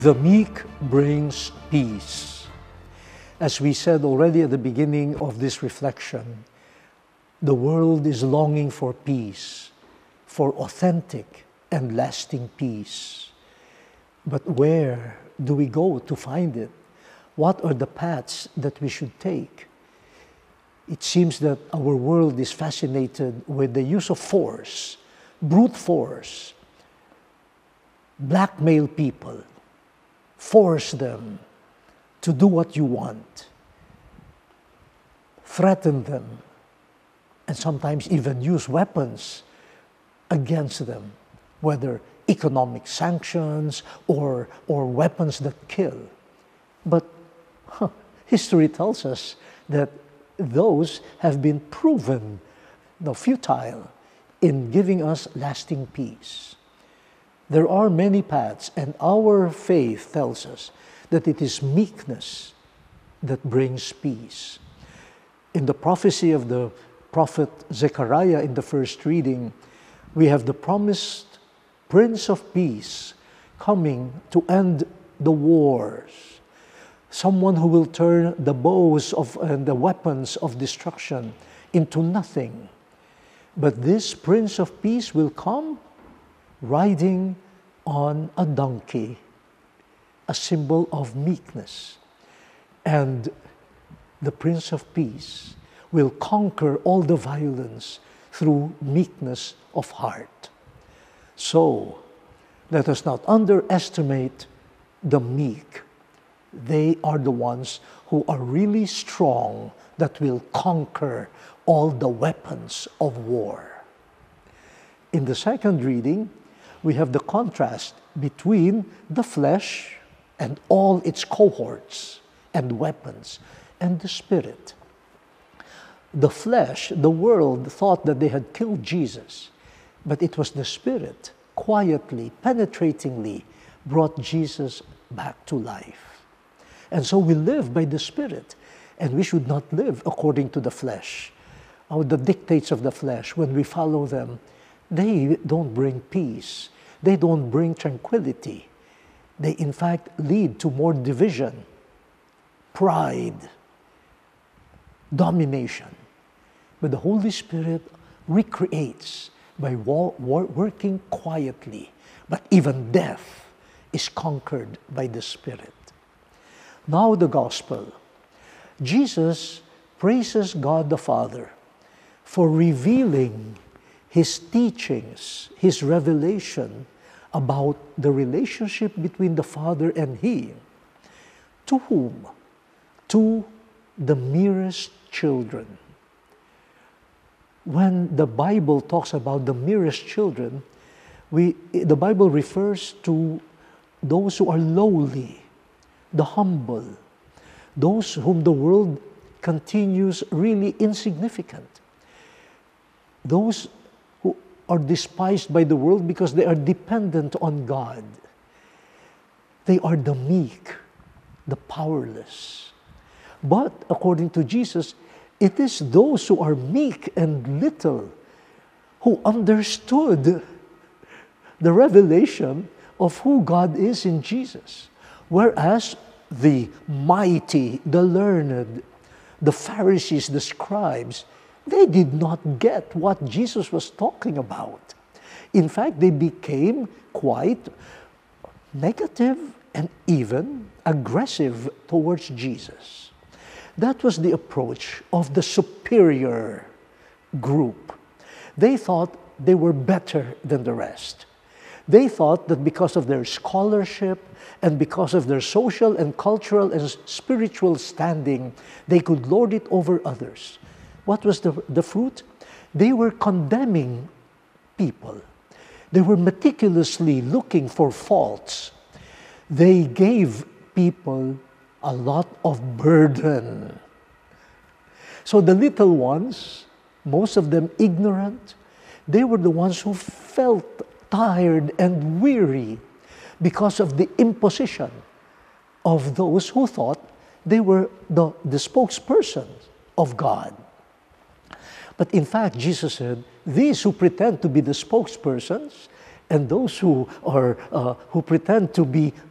The meek brings peace. As we said already at the beginning of this reflection, the world is longing for peace, for authentic and lasting peace. But where do we go to find it? What are the paths that we should take? It seems that our world is fascinated with the use of force, brute force, blackmail people, force them to do what you want, threaten them, and sometimes even use weapons against them, whether economic sanctions or weapons that kill. But history tells us that those have been proven futile in giving us lasting peace. There are many paths, and our faith tells us that it is meekness that brings peace. In the prophecy of the prophet Zechariah in the first reading, we have the promised Prince of Peace coming to end the wars, someone who will turn the bows and the weapons of destruction into nothing. But this Prince of Peace will come riding on a donkey, a symbol of meekness. And the Prince of Peace will conquer all the violence through meekness of heart. So, let us not underestimate the meek. They are the ones who are really strong, that will conquer all the weapons of war. In the second reading, we have the contrast between the flesh and all its cohorts and weapons, and the spirit. The flesh, the world, thought that they had killed Jesus, but it was the spirit, quietly, penetratingly, brought Jesus back to life. And so we live by the spirit, and we should not live according to the flesh, or the dictates of the flesh. When we follow them, they don't bring peace. They don't bring tranquility. They, in fact, lead to more division, pride, domination. But the Holy Spirit recreates by working quietly. But even death is conquered by the Spirit. Now the Gospel. Jesus praises God the Father for revealing His teachings, His revelation about the relationship between the Father and He. To whom? To the merest children. When the Bible talks about the merest children, the Bible refers to those who are lowly, the humble, those whom the world continues really insignificant, those who are despised by the world because they are dependent on God. They are the meek, the powerless. But according to Jesus, it is those who are meek and little who understood the revelation of who God is in Jesus. Whereas the mighty, the learned, the Pharisees, the scribes, they did not get what Jesus was talking about. In fact, they became quite negative and even aggressive towards Jesus. That was the approach of the superior group. They thought they were better than the rest. They thought that because of their scholarship and because of their social and cultural and spiritual standing, they could lord it over others. What was the fruit? They were condemning people. They were meticulously looking for faults. They gave people a lot of burden. So the little ones, most of them ignorant, they were the ones who felt tired and weary because of the imposition of those who thought they were the spokespersons of God. But in fact, Jesus said, these who pretend to be the spokespersons and those who pretend to be